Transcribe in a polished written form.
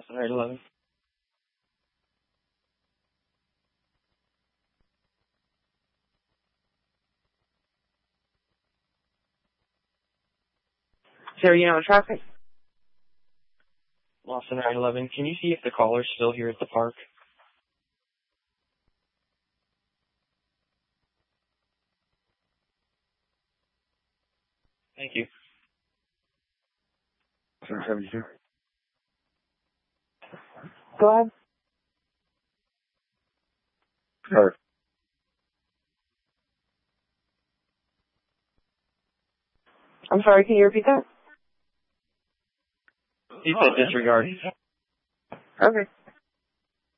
Boston Red 11. So, you know, traffic? Boston Red 11. Can you see if the caller's still here at the park? Thank you. 72. Go ahead. Sure. I'm sorry, can you repeat that? He said disregard. Okay.